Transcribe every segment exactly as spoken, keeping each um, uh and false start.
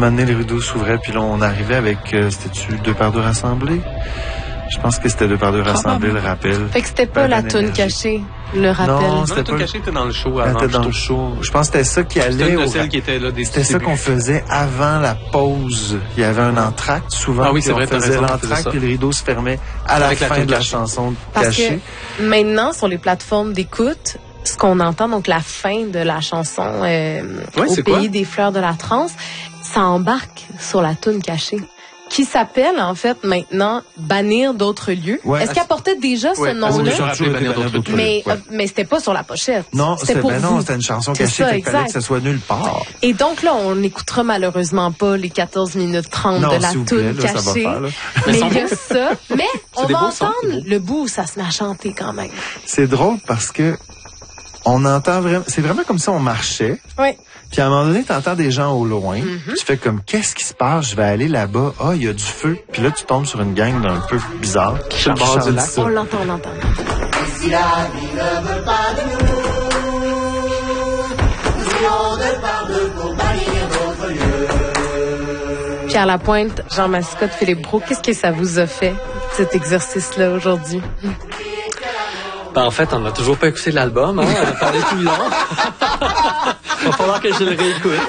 moment donné, les rideaux s'ouvraient, puis là, on arrivait avec, euh, c'était-tu deux par deux rassemblés? Je pense que c'était deux par deux rassemblés, le rappel. Fait que c'était pas la toune cachée, le rappel. Non, c'était la toune cachée était dans le show avant. C'était dans le show. Je pense que c'était ça qui allait C'était une de au... celles qui était là des C'était ça qu'on faisait avant la pause. Il y avait un entracte, souvent. Ah oui, c'est vrai, on faisait l'entracte, puis le rideau se fermait à la Avec fin la de la cachée. chanson Parce cachée. que maintenant, sur les plateformes d'écoute, ce qu'on entend, donc la fin de la chanson euh, Ouais, Au c'est pays quoi? des fleurs de la trance, ça embarque sur la toune cachée, qui s'appelle, en fait, maintenant, Bannir d'autres lieux. Ouais, Est-ce qu'elle portait déjà ce Ouais, nom-là? je rappelais Bannir d'autres lieux. Mais, Ouais. euh, mais c'était pas sur la pochette. Non, c'était c'était pour ben vous. non, c'était une chanson C'est cachée, ça, fait qu'il fallait exact. que ça soit nulle part. Et donc là, on n'écoutera malheureusement pas les quatorze minutes trente Non, de la s'il vous plaît, toune là, ça va cachée. faire, là. Mais il y a ça. Mais on des va beaux sons, entendre c'est beau. le bout où ça se met à chanter quand même. C'est drôle parce que on entend vraiment, c'est vraiment comme si on marchait. Oui. Puis à un moment donné, t'entends des gens au loin. Mm-hmm. Tu fais comme, qu'est-ce qui se passe? Je vais aller là-bas. Ah, il y a du feu. Puis là, tu tombes sur une gang d'un peu bizarre. Sur le bord chante du lac. ça. On l'entend, on l'entend. Si la vie ne veut pas de nous, nous irons de par deux pour bannir d'autres lieux. Pierre Lapointe, Jean Mascotte, Philippe Brault, qu'est-ce que ça vous a fait, cet exercice-là, aujourd'hui? Ben, en fait, on n'a toujours pas écouté l'album, hein. On a parlé tout le long. Il va falloir que je le réécoute.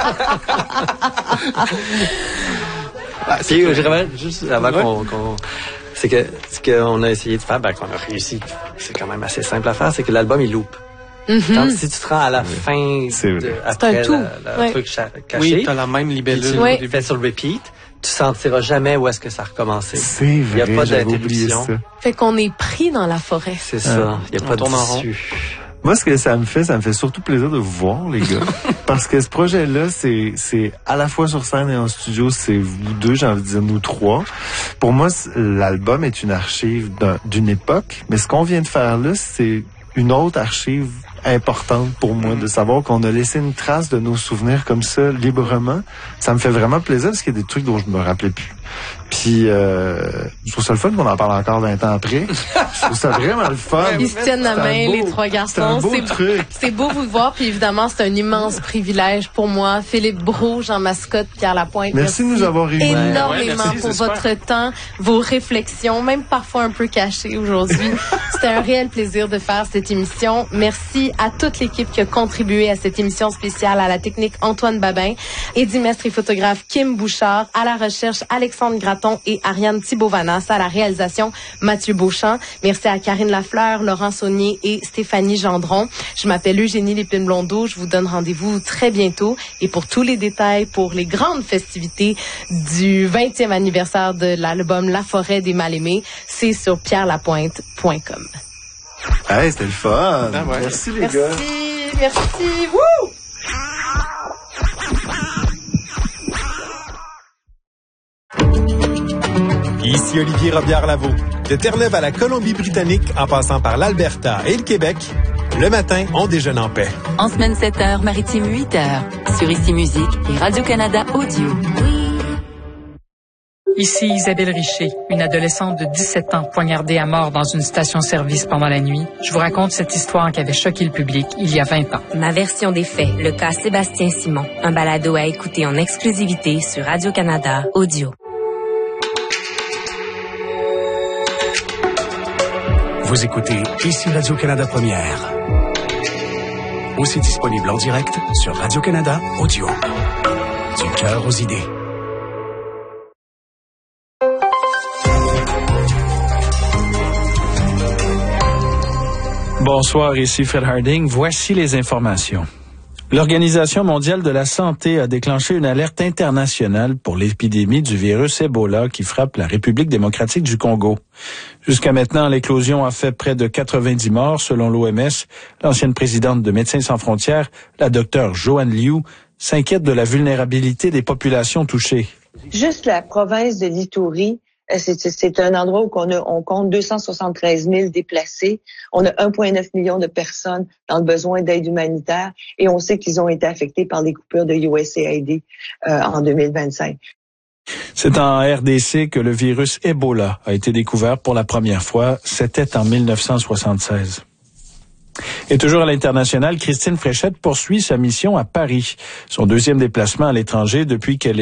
Ah, puis, je dirais juste avant Ouais. qu'on, qu'on c'est que ce qu'on a essayé de faire, ben qu'on a réussi, c'est quand même assez simple à faire, c'est que l'album il loupe. Quand, si tu te rends à la fin, C'est de, vrai. après un tout. la- la Ouais. truc cha- caché, Oui, t'as la même puis libellule. tu Ouais. le fais sur le repeat, tu sentiras jamais où est-ce que ça a recommencé. C'est Il n'y a vrai, pas j'avais oublié d'interruption. ça. Fait qu'on est pris dans la forêt. C'est ça. Il n'y a On pas de tourne en rond. tissu. Moi, ce que ça me fait, ça me fait surtout plaisir de vous voir, les gars. Parce que ce projet-là, c'est, c'est à la fois sur scène et en studio, c'est vous deux, j'ai envie de dire nous trois. Pour moi, c- l'album est une archive d'un- d'une époque, mais ce qu'on vient de faire là, c'est une autre archive importante pour moi, de savoir qu'on a laissé une trace de nos souvenirs comme ça, librement. Ça me fait vraiment plaisir parce qu'il y a des trucs dont je me rappelais plus. Puis, euh, je trouve ça le fun qu'on en parle encore vingt ans après. Je trouve ça vraiment le fun. Ils se tiennent la C'est un main, beau- les trois C'est un garçons. beau C'est truc. C'est beau vous voir, puis évidemment, c'est un immense privilège pour moi. Philippe Brault, Jean Mascotte, Pierre Lapointe. Merci de nous avoir réunis. énormément Ouais, merci, pour c'est votre super. temps, vos réflexions, même parfois un peu cachées aujourd'hui. C'était un réel plaisir de faire cette émission. Merci à toute l'équipe qui a contribué à cette émission spéciale, à la technique Antoine Babin, édimestre et photographe Kim Bouchard, à la recherche Alexandre Gratton et Ariane Thibault-Vanas, à la réalisation Mathieu Beauchamp. Merci à Karine Lafleur, Laurent Saunier et Stéphanie Gendron. Je m'appelle Eugénie Lépine-Blondeau. Je vous donne rendez-vous très bientôt. Et pour tous les détails, pour les grandes festivités du vingtième anniversaire de l'album La Forêt des Mal-Aimés, c'est sur pierre lapointe point com. Hey, c'était le fun. Ah ouais. Merci, les Merci, gars. merci. Wouh! Ici Olivier Robillard-Lavaux. De Terre-Neuve à la Colombie-Britannique, en passant par l'Alberta et le Québec, le matin, on déjeune en paix. En semaine sept heures, maritime huit heures. Sur Ici Musique et Radio-Canada Audio. Ici Isabelle Richer, une adolescente de dix-sept ans poignardée à mort dans une station-service pendant la nuit. Je vous raconte cette histoire qui avait choqué le public il y a vingt ans. Ma version des faits, le cas Sébastien Simon. Un balado à écouter en exclusivité sur Radio-Canada Audio. Vous écoutez Ici Radio-Canada Première. Aussi disponible en direct sur Radio-Canada Audio. Du cœur aux idées. Bonsoir, ici Fred Harding. Voici les informations. L'Organisation mondiale de la santé a déclenché une alerte internationale pour l'épidémie du virus Ebola qui frappe la République démocratique du Congo. Jusqu'à maintenant, l'éclosion a fait près de quatre-vingt-dix morts selon l'O M S. L'ancienne présidente de Médecins sans frontières, la docteure Joanne Liu, s'inquiète de la vulnérabilité des populations touchées. Juste la province de l'Ituri, c'est, c'est un endroit où on, a, on compte deux cent soixante-treize mille déplacés. On a un virgule neuf million de personnes dans le besoin d'aide humanitaire et on sait qu'ils ont été affectés par les coupures de U S A I D euh, en deux mille vingt-cinq. C'est en R D C que le virus Ebola a été découvert pour la première fois. C'était en mille neuf cent soixante-seize. Et toujours à l'international, Christine Fréchette poursuit sa mission à Paris. Son deuxième déplacement à l'étranger depuis qu'elle est